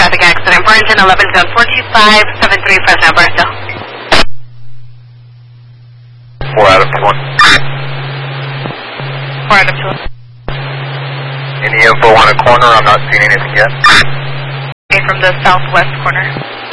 traffic accident. Burlington 11 zone 4573 Fresno Barstow. 4 out of 1. 4 out of 2. Any info on a corner? I'm not seeing anything yet. Okay, from the southwest corner.